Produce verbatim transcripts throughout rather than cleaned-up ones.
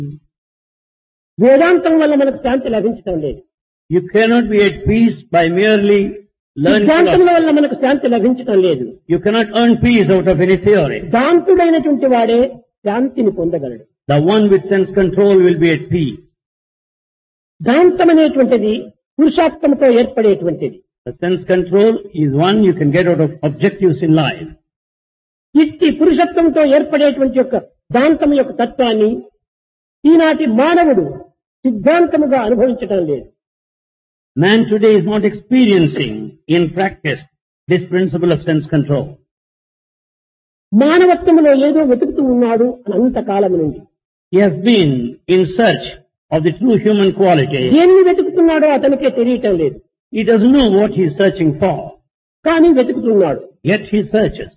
వేదాంతం వల్ల మనకు శాంతి లభించడం లేదు. You cannot be at peace by merely learning సిద్ధాంతం philosophy. వల్ల మనకు శాంతి లభించడం లేదు. You cannot earn peace out of any theory. శాంతుడైనటువంటి వాడే శాంతిని పొందగలడు. The one with sense control will be at peace. శాంతం అనేటువంటిది పురుషార్థంతో ఏర్పడేటువంటిది. The sense control is one you can get out of objectives in life. ఇట్టి పురుషత్వంతో ఏర్పడేటువంటి యొక్క దాంతం యొక్క తత్వాన్ని ఈనాటి మానవుడు సిద్ధాంతముగా అనుభవించడం లేదు. Man today is not experiencing in practice this principle of sense control. మానవత్వంలో ఏదో వెతుకుతూ ఉన్నాడు అనంత కాలం నుండి. He has been in search of the true human quality. దేన్ని వెతుకుతున్నాడో అతనికే తెలియటం లేదు. He doesn't know what he is searching for, కానీ వెతుకుతున్నాడు. yet he searches.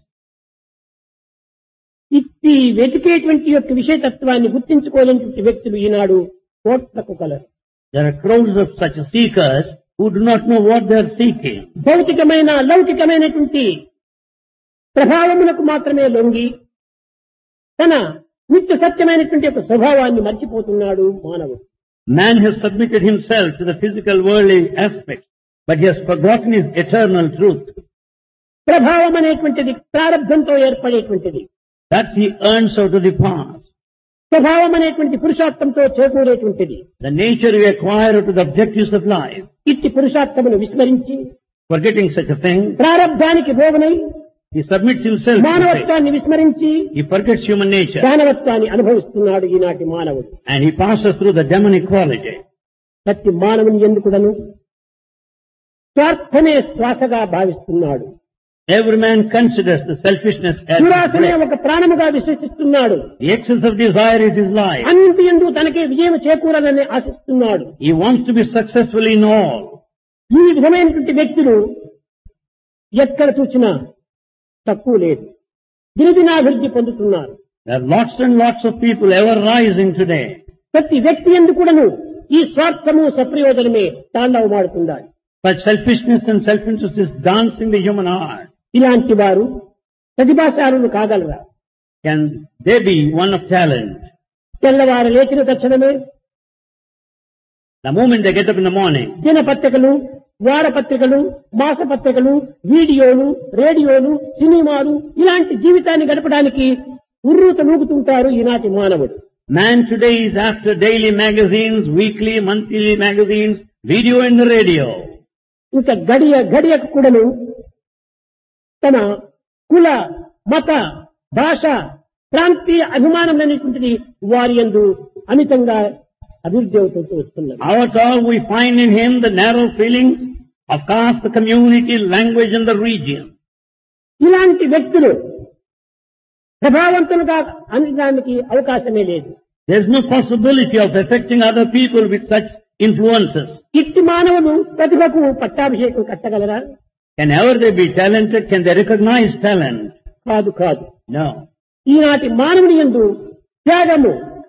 ఇట్టి వెతికేటువంటి యొక్క విషయతత్వాన్ని గుర్తించుకోలేనటువంటి వ్యక్తులు ఈనాడు కోట్లకు colour. There are crowds of such seekers who do not know what they are seeking. భౌతికమైన లౌకికమైనటువంటి ప్రభావములకు మాత్రమే లొంగి తన నిత్య సత్యమైనటువంటి యొక్క స్వభావాన్ని మర్చిపోతున్నాడు మానవుడు. Man has submitted himself to the physical worldly aspect, but he has forgotten his eternal truth. ప్రభావం అనేటువంటిది ప్రారంభంతో ఏర్పడేటువంటిది. That he earns out of the past. స్వభావం అనేటువంటి పురుషార్థంతో చేకూరేటువంటిది. The nature we acquire out of the objectives of life. ఇట్టి పురుషార్థమును విస్మరించి Forgetting such a thing, ప్రారబ్ధానికి భోగనై he submits himself to fate. మానవత్వాన్ని విస్మరించి He forgets human nature దానవత్వాన్ని అనుభవిస్తున్నాడు ఈనాటి మానవుడు. and he passes through the demonic quality. ప్రతి మానవుని ఎందుకుడను స్వార్థమే శ్వాసగా భావిస్తున్నాడు. Every man considers the selfishness as his దురాశనే breath. ఒక ప్రాణముగా విశ్వసిస్తున్నాడు. The excess of desire is his life. అన్నింటి యందు తనకే విజయం చేకూరాలని ఆశిస్తున్నాడు. He wants to be successful in all. ఈ విధమైనటువంటి వ్యక్తులు ఎక్కడ చూసినా తక్కువ లేదు, దినదినాభివృద్ధి పొందుతున్నారు. There are lots and lots of people ever rising today. ప్రతి వ్యక్తి ఎందుకు కూడాను ఈ స్వార్థము సప్రయోజనమే తాండవమాడుతున్నాడు. But selfishness and self-interest is dancing the human heart. ఇలాంటి వారు ప్రతిభాశాలులు కాగలరా? Can they be one of talent? తెల్లవారు లేచిన తక్షణమే The moment they get up in the morning, దినపత్రికలు, వారపత్రికలు, మాసపత్రికలు, వీడియోలు, రేడియోలు, సినిమాలు ఇలాంటి జీవితాన్ని గడపడానికి ఉర్రూత నూగుతుంటారు ఈనాటి మానవుడు. man today is after daily magazines, weekly, monthly magazines, video and the radio. ఇంకా గడియ గడియకు కూడాను తన కుల, మత, భాష, ప్రాంతీయ అభిమానం అనేటువంటిది వారి యందు అమితంగా అభివృద్ధి అవుతూ వస్తున్నది. Out all we find in him the narrow feelings of caste, the community, language and the region. ఇలాంటి వ్యక్తులు ప్రభావవంతులుగా అనడానికి అవకాశమే లేదు. There is no possibility of affecting other people with such influences. ఇట్టి మానవులు ప్రతిభకు పట్టాభిషేకం కట్టగలరా? Can ever they be talented? Can they recognize talent? కాదు కాదు. No. ఈనాటి మానవుని యందు త్యాగము,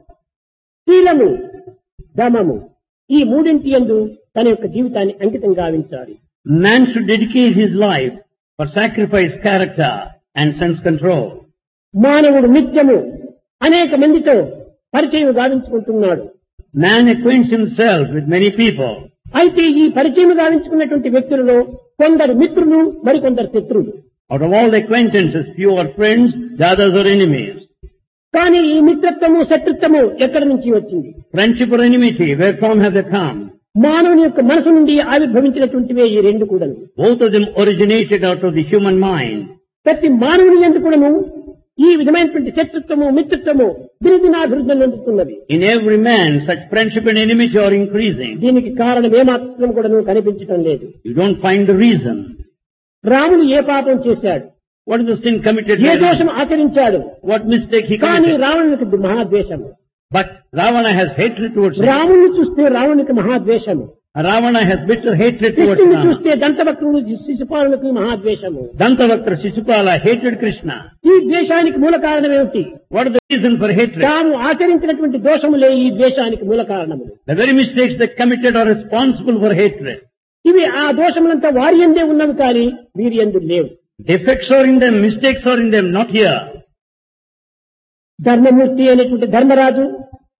శీలము, దమము ఈ మూడింటి యందు తన యొక్క జీవితాన్ని అంకితం గావించాలి. Man should dedicate his life for sacrifice, character and sense control. మానవుడు నిత్యము అనేక మందితో పరిచయం గావించుకుంటున్నాడు. Man acquaints himself with many people. అయితే ఈ పరిచయం గావించుకున్నటువంటి వ్యక్తులలో కొందరు మిత్రులు, మరికొందరు శత్రువులు. Out of all the acquaintances, few are friends, the others are enemies. కానీ ఈ మిత్రత్వము, శత్రుత్వము ఎక్కడి నుంచి వచ్చింది? Friendship or enmity, where from have they come? మానవుని యొక్క మనసు నుండి ఆవిర్భవించినటువంటివే ఈ రెండు కూడాను. Both of them originated out of the human mind. ప్రతి మానవుని యందు కూడాను ఈ విధమైనటువంటి శత్రుత్వము, మిత్రత్వము దినదినాభివృద్ధి చెందుతున్నది. In every man, such friendship and enmity are increasing. దీనికి కారణం ఏమాత్రం కూడాను కనిపించటం లేదు. You don't find the reason. రాముడు ఏ పాపం చేశాడు? What is the sin committed? A by దోషం him? ఆచరించాడు? What mistake he కానీ committed? రావణునికి మహాద్వేషము. But Ravana has hatred towards him. రాముని చూస్తే రావణునికి మహాద్వేషము. Ravana has bitter hatred towards కృష్ణుని Rama. చూస్తే దంతవక్రుడు శిశుపాలునికి మహాద్వేషము. Dantavaktra Shishupala hated Krishna. ఈ ద్వేషానికి మూల కారణం ఏమిటి? What is the reason for hatred? తాము ఆచరించినటువంటి దోషములే ఈ ద్వేషానికి మూల కారణములు. The very mistakes they committed are responsible for hatred. ఇవి ఆ దోషములంతా వారి యందే ఉన్నవి కానీ వీరి యందు లేవు. Defects are in them, mistakes are in them, not here. ధర్మమూర్తి అనేటువంటి ధర్మరాజు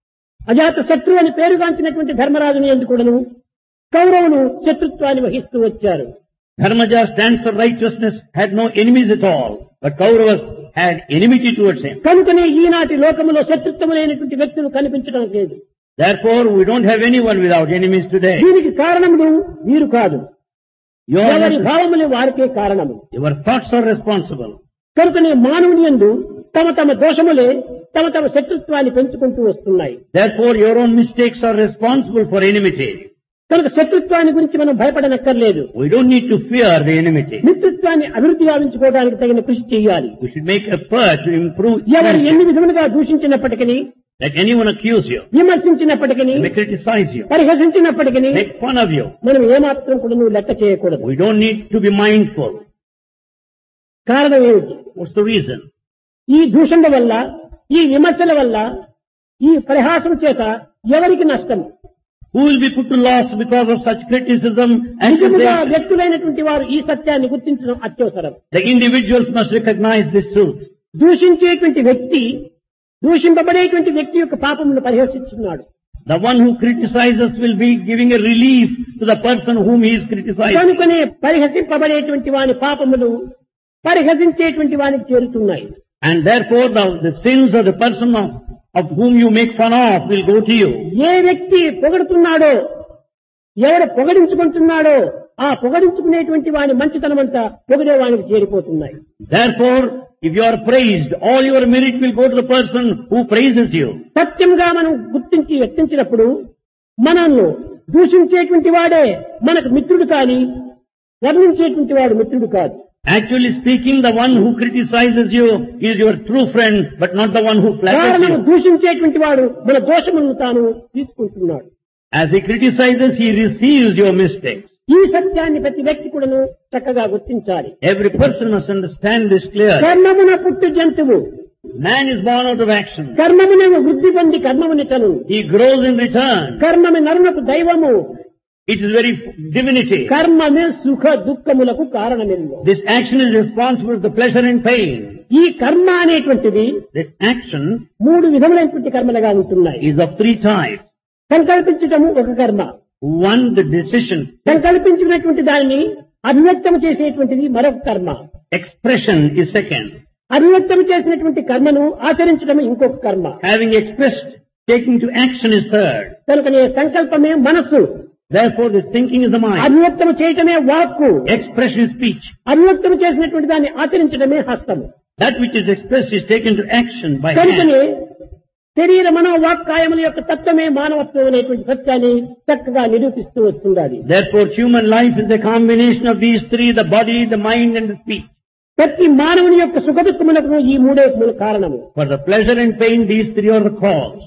అజాత శత్రువు అని పేరుగాంచినటువంటి ధర్మరాజుని ఎందుకుడను కౌరవులు శత్రుత్వాన్ని వహిస్తూ వచ్చారు. Dharmaja stands for righteousness, had no enemies at all, but Kauravas had enmity towards him. కనుకనే ఈనాటి లోకములో శత్రుత్వం లేనటువంటి వ్యక్తులు కనిపించడం లేదు. Therefore, we don't have anyone without enemies today. దీనికి కారణములు వీరు కాదు, Your, ఎవరి భావములు వారికే కారణము. your thoughts are responsible. కనుకనే మానవుని యందు తమ తమ దోషములే తమ తమ శత్రుత్వాన్ని పెంచుకుంటూ వస్తున్నాయి. Therefore, your own mistakes are responsible for enmity. కనుక శత్రుత్వాన్ని గురించి మనం భయపడనక్కర్లేదు. We don't need to fear the enmity. మిత్రత్వాన్ని అభివృద్ధి గావించుకోవడానికి తగిన కృషి చేయాలి. We should make effort to improve. ఎవరు ఎన్ని విధములుగా దూషించినప్పటికీ, Let anyone accuse you, విమర్శించినప్పటికీ, may criticize you, పరిహసించినప్పటికీ make fun of you. మనం ఏమాత్రం కూడా నువ్వు లెక్క చేయకూడదు. We don't need to be mindful. కారణం ఏమిటి? What's the reason? ఈ దూషణ వల్ల, ఈ విమర్శల వల్ల, ఈ పరిహాసం చేత ఎవరికి నష్టం? Who will be put to loss because of such criticism and నిజముగా accusation? వ్యక్తులైనటువంటి వారు ఈ సత్యాన్ని గుర్తించడం అత్యవసరం. The individuals must recognize this truth. దూషించేటువంటి వ్యక్తి, దూషింపబడేటువంటి వ్యక్తి యొక్క పాపమును పరిహసిస్తున్నాడు. The one who criticizes will be giving a relief to the person whom he is criticizing. కనుకనే పరిహసింపబడేటువంటి వాని పాపములు పరిహసించేటువంటి వానికి చేరుతున్నాయి. And therefore the, the sins of the person of, of whom you make fun of will go to you. ఏ వ్యక్తి పొగడుతున్నాడో, ఎవరు పొగడించుకుంటున్నాడో ఆ పొగడించుకునేటువంటి వాని మంచితనమంతా పొగిడే వానికి చేరిపోతున్నాయి. Therefore, if you are praised, all your merit will go to the person who praises you. సత్యంగా మనం గుర్తించి వ్యక్తించినప్పుడు మనల్ని దూషించేటువంటి వాడే మనకు మిత్రుడు కానీ, వర్ణించేటువంటి వాడు మిత్రుడు కాదు. Actually speaking, the one who criticizes you is your true friend, but not the one who flatters కారణం you. దూషించేటువంటి వాడు మన దోషములను తాను తీసుకుంటున్నాడు. As he criticizes, he receives your mistakes. ఈ సత్యాన్ని ప్రతి వ్యక్తి కూడాను చక్కగా గుర్తించాలి. Every person must understand this clearly. కర్మమున పుట్టు జంతువు, Man is born out of action. కర్మమునే వృద్ధి పొంది కర్మమునిటను, He grows in return. కర్మమే నరునకు దైవము, It is very divinity. కర్మమే సుఖ దుఃఖములకు కారణమెల్లు. This action is responsible for the pleasure and pain. ఈ కర్మ అనేటువంటిది This action మూడు విధములైనటువంటి కర్మలుగా ఉంటున్నాయి. is of three types. సంకల్పించటము ఒక కర్మ, One, the decision. సంకల్పించినటువంటి దానిని అభివ్యక్తం చేసేటువంటిది మరొక కర్మ, Expression is second. అభివ్యక్తం చేసినటువంటి కర్మను ఆచరించడం ఇంకొక కర్మ. Having expressed, taking to action is third. కనుకనే సంకల్పమే మనస్సు, Therefore, this thinking is the mind. అభివ్యక్తం చేయటమే వాక్కు, Expression is speech. అభివ్యక్తం చేసినటువంటి దాన్ని ఆచరించడమే హస్తము. That which is expressed is taken to action by కనుకనే hand. శరీర మనోవాక్కాయముల యొక్క తత్వమే మానవత్వం అనేటువంటి సత్యాన్ని చక్కగా నిరూపిస్తూ వస్తుండాలి. Therefore, human life is a combination of these three, the body, the mind and the speech. ప్రతి మానవుని యొక్క సుఖదుఖములకు ఈ మూడే మూల కారణము. For the pleasure and pain, these three are the cause.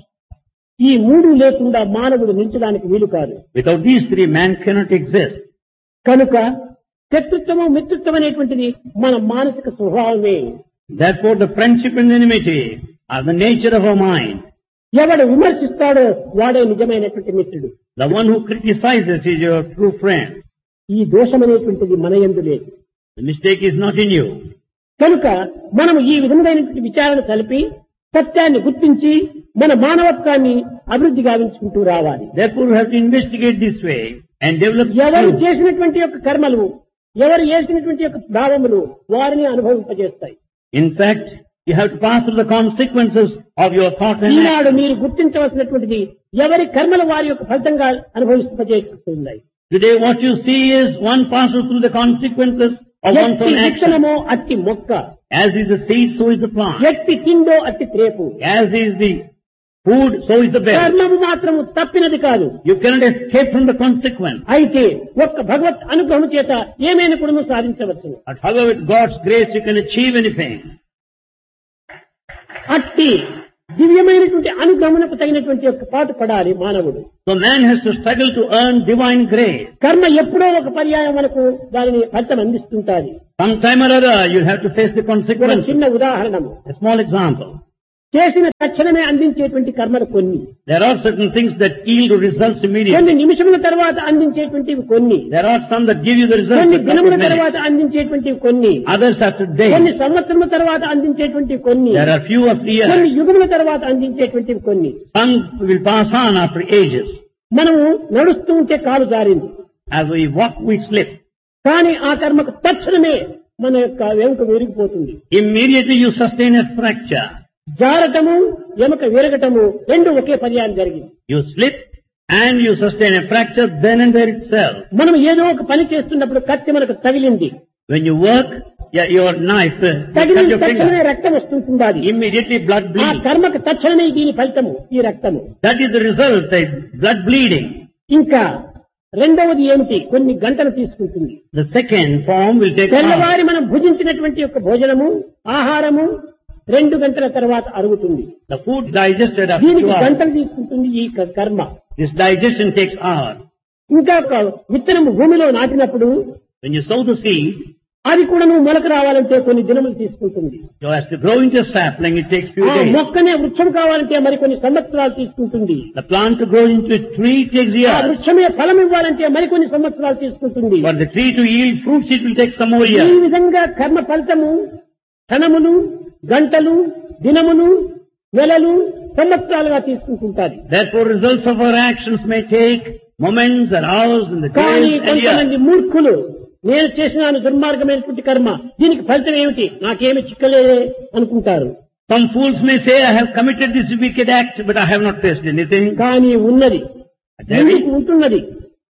ఈ మూడు లేకుండా మానవుడు నిలిచడానికి వీలు కాదు. Without these three, man cannot exist. కనుక శత్రుత్వము మిత్రుత్వం అనేటువంటిది మన మానసిక స్వభావమే. Therefore, the friendship and enmity are the nature of our mind. ఎవడు విమర్శిస్తాడో వాడే నిజమైనటువంటి మిత్రుడు. The one who criticizes is your true friend. ఈ దోషం అనేటువంటిది మన యందు లేదు. The mistake is not in you. కనుక మనము ఈ విధమైనటువంటి విచారణ కలిపి సత్యాన్ని గుర్తించి మన మానవత్వాన్ని అభివృద్ధి గావించుకుంటూ రావాలి. Therefore, we have to investigate this way and develop ఎవరు truth. చేసినటువంటి యొక్క కర్మలు, ఎవరు చేసినటువంటి యొక్క భావములు వారిని అనుభవింపజేస్తాయి. In fact, you have to pass through the consequences of your thought and Eenadu action. మీరు గుర్తించవలసినటువంటిది ఎవరి కర్మలు వారి యొక్క ఫలితంగా అనుభవింపజేస్తున్నాయి. Today, what you see is one passes through the consequences of one's ఎట్టి own action. విత్తనమో అట్టి మొక్క, As is the seed, so is the plant. ఎట్టి తిండో అట్టి త్రేపు. As is the food, so is the bed. కర్మము మాత్రము తప్పినది కాదు. You cannot escape from the consequence. అయితే ఒక్క భగవత్ అనుగ్రహం చేత ఏమైనా కూడా సాధించవచ్చు. But however, with God's grace, you can achieve anything. అట్టి దివ్యమైనటువంటి అనుగ్రహమునకు తగినటువంటి యొక్క పాటు పడాలి మానవుడు. So man has to struggle to earn divine grace. కర్మ ఎప్పుడో ఒక పర్యాయం మనకు దానిని ఫలితం అందిస్తుంటాది. Sometime or other, you'll have to face the ఒక consequences. చిన్న ఉదాహరణము, A small example. చేసిన తక్షణమే అందించేటువంటి కర్మలు కొన్ని, There are certain things that yield results కొన్ని immediately. నిమిషముల తర్వాత అందించేటువంటివి కొన్ని, There are some that give you the results కొన్ని in దినముల couple of తర్వాత minutes. అందించేటువంటివి కొన్ని, Others after కొన్ని days. సంవత్సరముల తర్వాత అందించేటువంటివి కొన్ని, There are few after కొన్ని years. యుగముల తర్వాత అందించేటువంటివి కొన్ని. Some will pass on after ages. మనము నడుస్తూ ఉంటే కాలు జారింది, As we walk, we slip. కానీ ఆ కర్మకు తక్షణమే మన యొక్క వెనుక విరిగిపోతుంది. Immediately you sustain a fracture. జారటము ఎముక విరగటము రెండు ఒకే పర్యాయం జరిగింది. You slip and you sustain a fracture then and there itself. మనం ఏదో ఒక పని చేస్తున్నప్పుడు కత్తి మనకు తగిలింది, When you work, yeah, your knife, uh, you cut తగిలిన your తక్షణమే finger. రక్తం వస్తుంటుంది. Immediately blood ఆ bleeds. కర్మకు తక్షణమే దీని ఫలితము ఈ రక్తము. That is the result, the blood bleeding. ఇంకా రెండవది ఏమిటి, కొన్ని గంటలు తీసుకుంటుంది. The second form will take hours. తెల్లవారి మనం భుజించినటువంటి యొక్క భోజనము ఆహారము రెండు గంటల తర్వాత అరుగుతుంది. The food digested after దీనికి two hours. గంటలు తీసుకుంటుంది ఈ క- కర్మ. This digestion takes hours. ఇంకా ఒక విత్తనము భూమిలో నాటినప్పుడు When you sow the seed, అది కూడా నువ్వు మొలక రావాలంటే కొన్ని దినములు తీసుకుంటుంది. so as to grow into a sapling, it takes few ఆ days. మొక్కనే వృక్షం కావాలంటే మరి కొన్ని సంవత్సరాలు తీసుకుంటుంది. The plant to grow into a tree takes ఆ years. వృక్షమే ఫలం ఇవ్వాలంటే మరికొన్ని సంవత్సరాలు తీసుకుంటుంది. For the tree to yield fruits, it will take some more ఈ years. విధంగా కర్మ ఫలితము క్షణములు గంటలు దినములు నెలలు సంవత్సరాలుగా తీసుకుంటుంటారు. Therefore, results of our actions may take moments and hours and the కానీ days and కొంతమంది years. మూర్ఖులు నేను చేసినాను దుర్మార్గమైనటువంటి కర్మ, దీనికి ఫలితం ఏమిటి, నాకేమి చిక్కలేదే అనుకుంటారు. Some fools may say, I have committed this wicked act, but I have not faced anything. కానీ ఉన్నది, There is- ముందుకు ఉంటున్నది.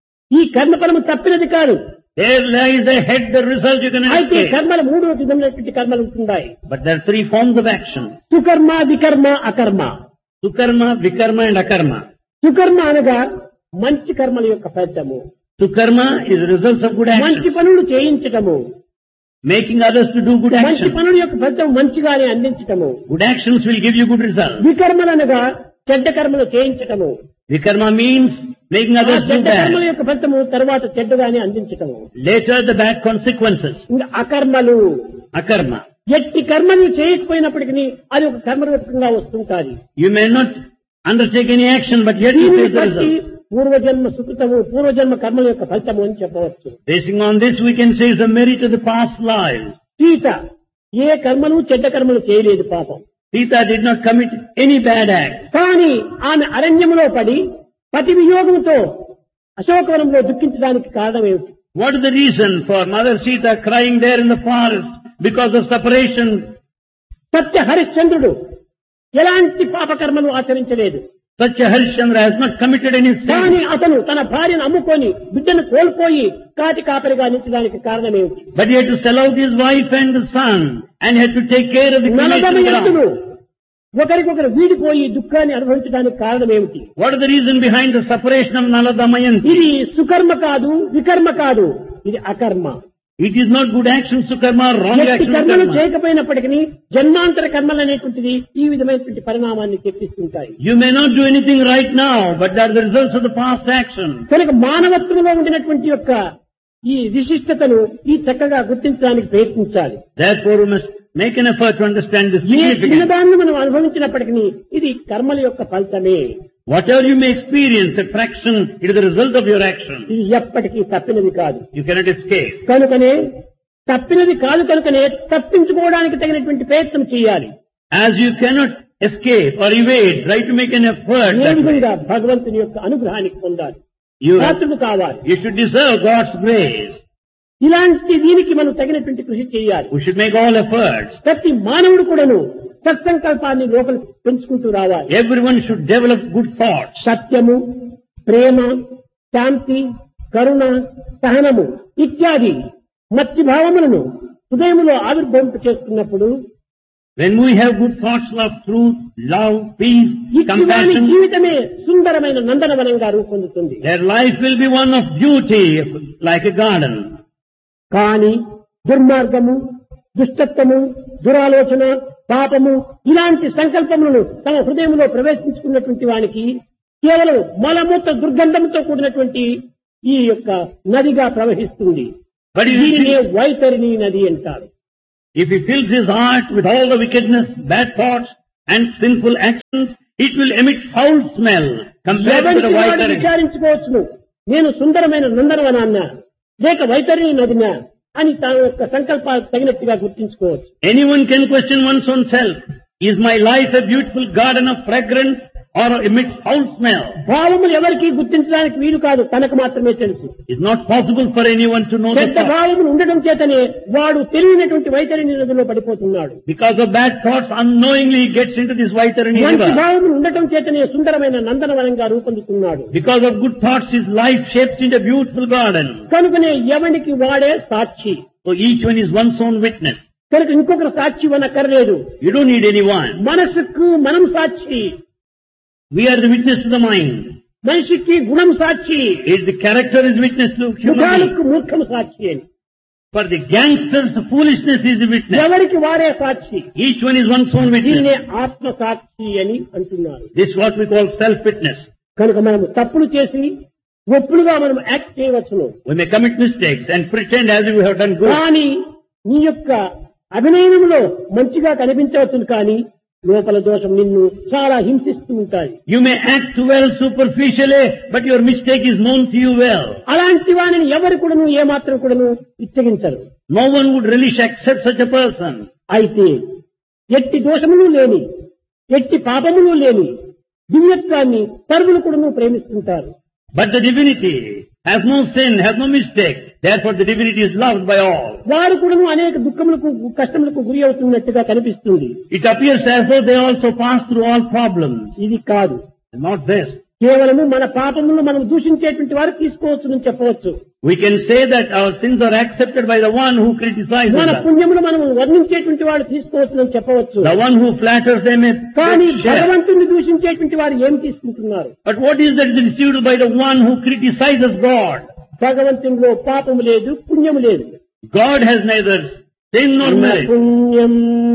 ఈ కర్మ ఫలము తప్పినది కాదు. There lies ahead the result you can అయితే escape. కర్మలు మూడు విధమైనటువంటి కర్మలు ఉంటున్నాయి. But there are three forms of action. సుకర్మ వికర్మ అకర్మ. Sukarma, Vikarma and Akarma. సుకర్మ అనగా మంచి కర్మల యొక్క ఫలితము, Sukarma is the results of good మంచి action. పనులు చేయించటము, Making others to do good మంచి action. పనుల యొక్క ఫలితం మంచిగానే అందించటము. Good actions will give you good results. వికర్మలనగా చెడ్డ కర్మలు చేయించటము, Vikarma means making ఆ others do చెడ్డ కర్మల bad. యొక్క ఫలితము తర్వాత చెడ్డగానే అందించటము. Later the bad consequences. ఇంకా అకర్మలు, Akarma. ఎట్టి కర్మలు చేయకపోయినప్పటికీ అది ఒక కర్మరూపంగా వస్తుంటాది. You may not undertake any action, but yet you దీనిని face the బట్టి result. పూర్వజన్మ సుకృతము పూర్వజన్మ కర్మల యొక్క ఫలితము అని చెప్పవచ్చు. Basing on this, we can say is the merit of the past lives. Sita ఏ కర్మలు చెడ్డ కర్మలు చేయలేదు పాపం. Sita did not commit any bad act. కానీ ఆమె అరణ్యములో పడి పతి వియోగంతో అశోకవనంలో దుఃఖించడానికి కారణం ఏమిటి? What is the reason for Mother Sita crying there in the forest because of separation? సత్య హరిశ్చంద్రుడు ఎలాంటి పాపకర్మలు ఆచరించలేదు. Such a Harishchandra has not committed any కానీ sin. అతను తన భార్యను అమ్ముకొని బిడ్డను కోల్పోయి కాటి కాపరిగా నిలిచడానికి కారణం ఏమిటి? But he had to sell out his wife and the son and had to take care of the cremation నలదమయంతులు ground. ఒకరికొకరు వీడిపోయి దుఃఖాన్ని అనుభవించడానికి కారణం ఏమిటి? What is the reason behind the separation of Nala Damayanti? ఇది సుకర్మ కాదు, వికర్మ కాదు, ఇది అకర్మ. It is not good action, Sukarma, wrong ఎట్టి action, కర్మలు Karma. చేయకపోయినప్పటికీ జన్మాంతర కర్మలు అనేటువంటిది ఈ విధమైనటువంటి పరిణామాన్ని తెప్పిస్తుంటాయి. You may not do anything right now, but they are the results of the past action. కనుక మానవత్వంలో ఉండినటువంటి యొక్క ఈ విశిష్టతను ఈ చక్కగా గుర్తించడానికి ప్రయత్నించాలి. Therefore, we must make an effort to understand this A significance. చిన్నదాన్ని మనం అనుభవించినప్పటికీ ఇది కర్మల యొక్క ఫలితమే. Whatever you may experience, a fraction, it is the result of your action. ఇది ఎప్పటికీ తప్పినది కాదు. You cannot escape. కనుకనే తప్పినది కాదు కనుకనే తప్పించుకోవడానికి తగినటువంటి ప్రయత్నం చేయాలి. As you cannot escape or evade, try to make an effort A that way. విధంగా భగవంతుని యొక్క అనుగ్రహానికి పొందాలి, You, పాత్రుడు కావాలి. you should deserve God's grace. ఇలాంటి దీనికి మనం తగినటువంటి కృషి చేయాలి. We should make all efforts. ప్రతి మానవుడు కూడాను సత్సంకల్పాన్ని లోపల పెంచుకుంటూ రావాలి. Everyone should develop good thoughts. సత్యము, ప్రేమ, శాంతి, కరుణ, సహనము ఇత్యాది మత్స్య భావములను హృదయములో ఆవిర్భవింప చేసుకున్నప్పుడు When we have good thoughts of truth, love, peace, ఇటువంటి compassion, జీవితమే సుందరమైన నందనవనంగా రూపొందుతుంది. their life will be one of beauty, like a garden. కానీ దుర్మార్గము, దుష్టత్వము, దురాలోచన, పాపము ఇలాంటి సంకల్పములను తమ హృదయంలో ప్రవేశించుకున్నటువంటి వానికి కేవలం మలమూత్ర దుర్గంధంతో కూడినటువంటి ఈ యొక్క నదిగా ప్రవహిస్తుంది. But if దీనినే he, వైతరిణి నది అంటారు. if he fills his heart with all the wickedness, bad thoughts, and sinful actions, it will emit foul smell compared to the ఎవరికి వాడు Vaitarini. విచారించుకోవచ్చును, నేను సుందరమైన నందనవనాన్న లేక వైతరిణి నదినా అని తన యొక్క సంకల్పాలకు తగినట్టుగా గుర్తించుకోవచ్చు. Anyone can question one's own self. Is my life a beautiful garden of fragrance or emits foul smell? భావములు ఎవరికి గుర్తించడానికి వీలు కాదు, తనకు మాత్రమే తెలుసు. It's not possible for anyone to know the చెడ్డ thought. భావములు ఉండడం చేతనే వాడు తెలియనటువంటి వైతరిణి నదిలో పడిపోతున్నాడు. Because of bad thoughts, unknowingly he gets into this Vaitarini మంచి river. భావములు ఉండటం చేతనే సుందరమైన నందనవనంగా రూపొందుతున్నాడు. Because of good thoughts, his life shapes into a beautiful garden. కనుకనే ఎవనికి వాడే సాక్షి. So each one is one's own witness. కనుక ఇంకొకరు సాక్షి ఇవ్వనక్కర్లేదు. You don't need anyone. మనసుకు మనం సాక్షి, We are the witness to the mind. మనిషికి గుణం సాక్షి, Is the character is witness to human being. ముఖాలకు మూర్ఖం సాక్షి అని. For the gangsters, the foolishness is the witness. ఎవరికి వారే సాక్షి. Each one is one's own దీన్నే witness. ఆత్మ సాక్షి అని అంటున్నారు. This is what we call self-witness. కనుక మనం తప్పులు చేసి ఒప్పులుగా మనం యాక్ట్ చేయవచ్చును. We may commit mistakes and pretend as if we have done good. కానీ నీ యొక్క అభినయనంలో మంచిగా కనిపించవచ్చును, కానీ లోపల దోషం నిన్ను చాలా హింసిస్తూ ఉంటాయి. You may act well superficially, but your mistake is known to you well. అలాంటి వానిని ఎవరు కూడాను ఏమాత్రం కూడాను ఇచ్చగించరు. No one would relish accept such a person. అయితే ఎట్టి దోషములు లేని, ఎట్టి పాపములు లేని దివ్యత్వాన్ని సర్వులు కూడాను ప్రేమిస్తుంటారు. But the divinity has no sin, has no mistake. Therefore the divinity is loved by all. వారు కూడాను అనేక దుఃఖములకు కష్టములకు గురి అవుతున్నట్టుగా కనిపిస్తుంది. It appears as though they also pass through all problems. ఇది కాదు. Not this. కేవలము మన పాపములను మనం దూషించేటువంటి వారు తీసుకోవచ్చునని చెప్పవచ్చు. We can say that our sins are accepted by the one who criticizes మన us. పుణ్యములు మనం వర్ణించేటువంటి వాడు తీసుకోవచ్చునని చెప్పవచ్చు. The one who flatters them is కానీ share. భగవంతుని దూషించేటువంటి వారు ఏం తీసుకుంటున్నారు? But what is that is received by the one who criticizes God? భగవంతునిలో పాపము లేదు, పుణ్యము లేదు. God has neither sin nor merit. పుణ్యం